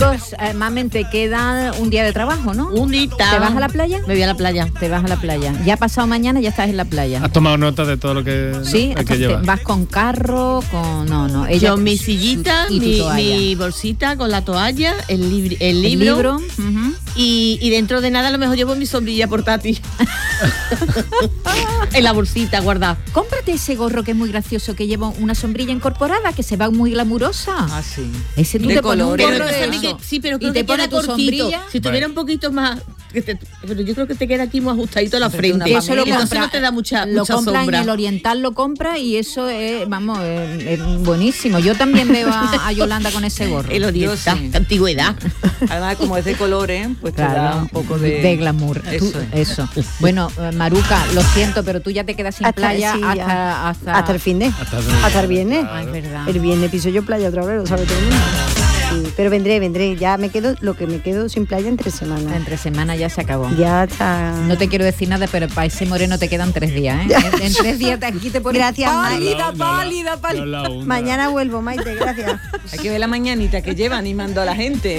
Mamen, te queda un día de trabajo, ¿no? Un día. ¿Te vas a la playa? Me voy a la playa. Te vas a la playa. Ya pasado mañana ya estás en la playa. ¿Has tomado nota de todo lo que, sí, hay que llevar? Vas con carro, con... No. Ella, yo mi sillita, mi bolsita con la toalla, el libro. Uh-huh. Y dentro de nada a lo mejor llevo mi sombrilla portátil. En la bolsita guardada. Cómprate ese gorro que es muy gracioso, que lleva una sombrilla incorporada, que se va muy glamurosa. Ah, sí. Ese tú De te pones un colores. gorro de eso. Sí, pero creo y te que pone queda tu cortito. sombrilla. Si tuviera un poquito más... pero yo creo que te queda aquí muy ajustadito la frente. Y eso lo entonces compra, no te da mucha compra sombra. en el Oriental, lo compra y eso es, es buenísimo. Yo también veo a Yolanda con ese gorro. El Oriental, sí. Antigüedad. Además, como es de colores, pues claro, te da un poco de glamour. Eso. Bueno, Maruca, lo siento, pero tú ya te quedas sin playa sí, hasta el fin de. Hasta el viernes. Ay, es verdad. El viernes piso yo playa otra vez, lo sabe todo el mundo. Sí, pero vendré. Ya me quedo sin playa en 3 semanas. Entre semanas ya se acabó. Ya está. No te quiero decir nada, pero para ese moreno te quedan 3 días, ¿eh? En 3 días aquí te pones Gracias, pálida. Mañana vuelvo, Maite, gracias. Hay que ver la mañanita que lleva animando a la gente.